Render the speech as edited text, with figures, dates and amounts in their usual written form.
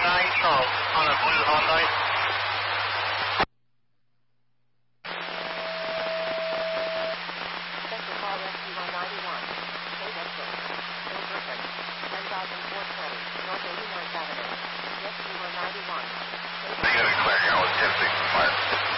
Charles on a blue Hyundai. Central Call Rescue 191. State exit. Bill Griffin. 10420. North 89th Avenue. Rescue 191. They got it clear. I was 10 feet from fire.